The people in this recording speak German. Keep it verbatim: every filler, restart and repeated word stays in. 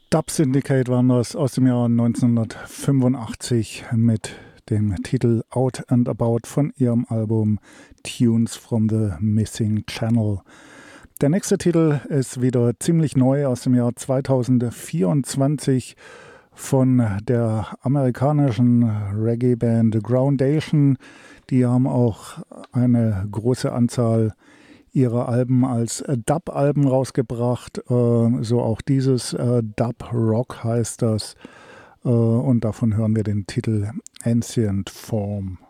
Dub Syndicate waren das aus dem Jahr neunzehnhundertfünfundachtzig mit dem Titel Out and About von ihrem Album Tunes from the Missing Channel. Der nächste Titel ist wieder ziemlich neu aus dem Jahr zweitausendvierundzwanzig von der amerikanischen Reggae-Band Groundation. Die haben auch eine große Anzahl ihrer Alben als Dub-Alben rausgebracht, äh, so auch dieses äh, Dub Rock heißt das, äh, und davon hören wir den Titel Ancient Form.